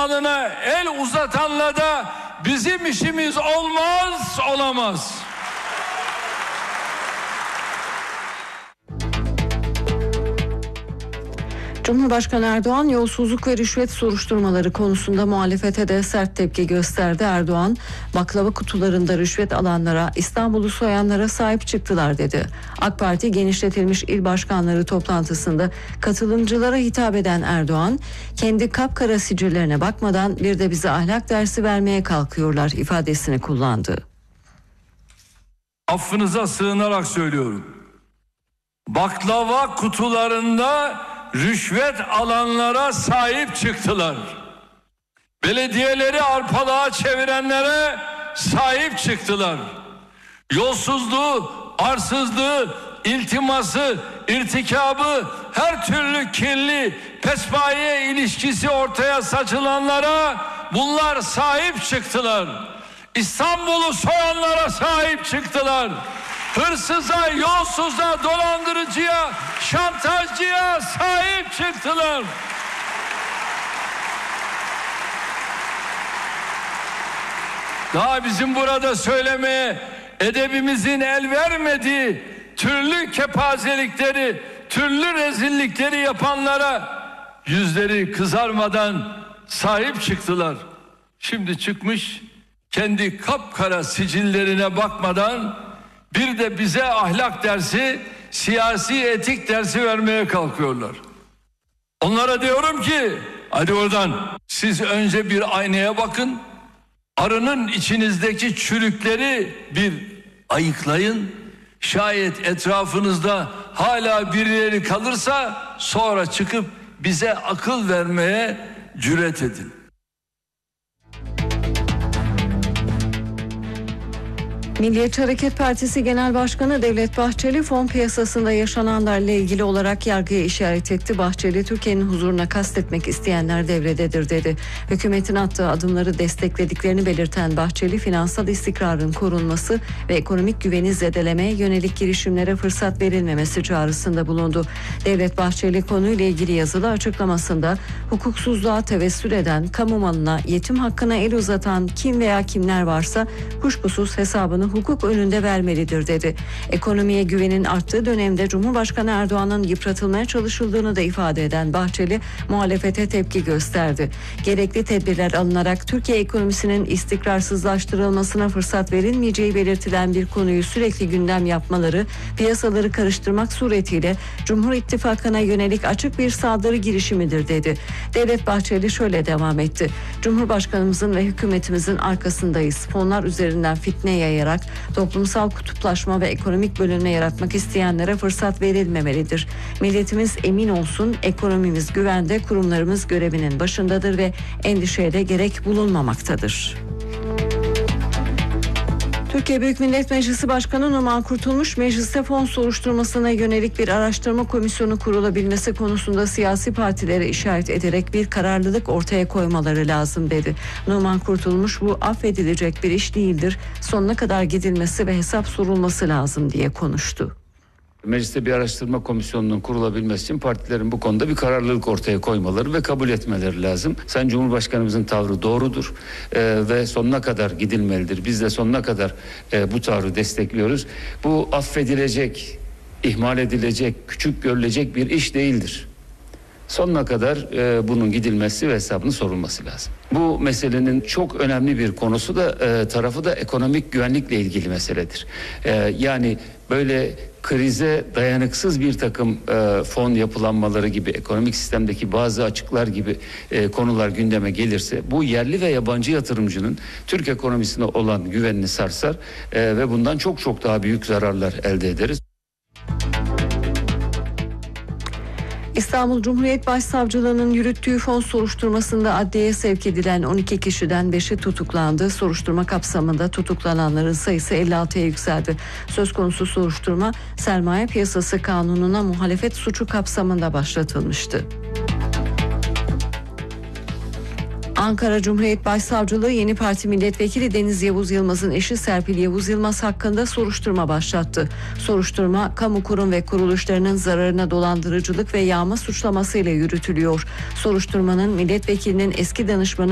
malına el uzatanla da bizim işimiz olmaz, olamaz. Cumhurbaşkanı Erdoğan yolsuzluk ve rüşvet soruşturmaları konusunda muhalefete de sert tepki gösterdi. Erdoğan, baklava kutularında rüşvet alanlara, İstanbul'u soyanlara sahip çıktılar dedi. AK Parti genişletilmiş il başkanları toplantısında katılımcılara hitap eden Erdoğan, kendi kapkara sicillerine bakmadan bir de bize ahlak dersi vermeye kalkıyorlar ifadesini kullandı. Affınıza sığınarak söylüyorum. Baklava kutularında rüşvet alanlara sahip çıktılar. Belediyeleri arpalığa çevirenlere sahip çıktılar. Yolsuzluğu, arsızlığı, iltiması, irtikabı, her türlü kirli pespaye ilişkisi ortaya saçılanlara bunlar sahip çıktılar. İstanbul'u soyanlara sahip çıktılar. Hırsıza, yolsuza, dolandırıcıya, şantajcıya sahip çıktılar. Daha bizim burada söylemeye edebimizin el vermediği türlü kepazelikleri, türlü rezillikleri yapanlara yüzleri kızarmadan sahip çıktılar. Şimdi çıkmış kendi kapkara sicillerine bakmadan bir de bize ahlak dersi, siyasi etik dersi vermeye kalkıyorlar. Onlara diyorum ki hadi oradan siz önce bir aynaya bakın. Arının içinizdeki çürükleri bir ayıklayın. Şayet etrafınızda hala birileri kalırsa sonra çıkıp bize akıl vermeye cüret edin. Milliyetçi Hareket Partisi Genel Başkanı Devlet Bahçeli fon piyasasında yaşananlarla ilgili olarak yargıya işaret etti. Bahçeli, Türkiye'nin huzuruna kastetmek isteyenler devrededir dedi. Hükümetin attığı adımları desteklediklerini belirten Bahçeli, finansal istikrarın korunması ve ekonomik güveni zedelemeye yönelik girişimlere fırsat verilmemesi çağrısında bulundu. Devlet Bahçeli konuyla ilgili yazılı açıklamasında hukuksuzluğa tevessül eden, kamu malına, yetim hakkına el uzatan kim veya kimler varsa kuşkusuz hesabını hukuk önünde vermelidir dedi. Ekonomiye güvenin arttığı dönemde Cumhurbaşkanı Erdoğan'ın yıpratılmaya çalışıldığını da ifade eden Bahçeli muhalefete tepki gösterdi. Gerekli tedbirler alınarak Türkiye ekonomisinin istikrarsızlaştırılmasına fırsat verilmeyeceği belirtilen bir konuyu sürekli gündem yapmaları, piyasaları karıştırmak suretiyle Cumhur İttifakı'na yönelik açık bir saldırı girişimidir dedi. Devlet Bahçeli şöyle devam etti. Cumhurbaşkanımızın ve hükümetimizin arkasındayız. Fonlar üzerinden fitne yayarak toplumsal kutuplaşma ve ekonomik bölünme yaratmak isteyenlere fırsat verilmemelidir. Milletimiz emin olsun, ekonomimiz güvende, kurumlarımız görevinin başındadır ve endişeye de gerek bulunmamaktadır. Türkiye Büyük Millet Meclisi Başkanı Numan Kurtulmuş, mecliste fon soruşturmasına yönelik bir araştırma komisyonu kurulabilmesi konusunda siyasi partilere işaret ederek bir kararlılık ortaya koymaları lazım dedi. Numan Kurtulmuş, bu affedilecek bir iş değildir, sonuna kadar gidilmesi ve hesap sorulması lazım diye konuştu. Mecliste bir araştırma komisyonunun kurulabilmesi için partilerin bu konuda bir kararlılık ortaya koymaları ve kabul etmeleri lazım. Sayın Cumhurbaşkanımızın tavrı doğrudur ve sonuna kadar gidilmelidir. Biz de sonuna kadar bu tavrı destekliyoruz. Bu affedilecek, ihmal edilecek, küçük görülecek bir iş değildir. Sonuna kadar bunun gidilmesi ve hesabının sorulması lazım. Bu meselenin çok önemli bir konusu da tarafı da ekonomik güvenlikle ilgili meseledir. Yani böyle krize dayanıksız bir takım fon yapılanmaları gibi, ekonomik sistemdeki bazı açıklar gibi konular gündeme gelirse bu yerli ve yabancı yatırımcının Türk ekonomisine olan güvenini sarsar ve bundan çok çok daha büyük zararlar elde ederiz. İstanbul Cumhuriyet Başsavcılığı'nın yürüttüğü fon soruşturmasında adliyeye sevk edilen 12 kişiden 5'i tutuklandı. Soruşturma kapsamında tutuklananların sayısı 56'ya yükseldi. Söz konusu soruşturma Sermaye Piyasası Kanunu'na muhalefet suçu kapsamında başlatılmıştı. Ankara Cumhuriyet Başsavcılığı Yeni Parti Milletvekili Deniz Yavuz Yılmaz'ın eşi Serpil Yavuz Yılmaz hakkında soruşturma başlattı. Soruşturma, kamu kurum ve kuruluşlarının zararına dolandırıcılık ve yağma suçlamasıyla yürütülüyor. Soruşturmanın milletvekilinin eski danışmanı